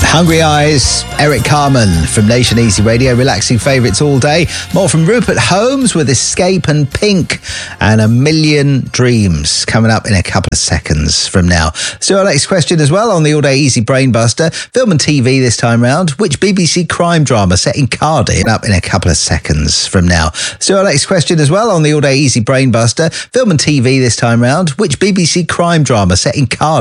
Hungry Eyes, Eric Carmen from Nation Easy Radio, relaxing favourites all day. More from Rupert Holmes with Escape and Pink and A Million Dreams coming up in a couple of seconds from now. So our next question as well on the All Day Easy Brainbuster. Film and TV this time round. Which BBC crime drama set in Cardiff? Up in a couple of seconds from now. So our next question as well on the All Day Easy Brainbuster. Film and TV this time round. Which BBC crime drama set in Cardiff?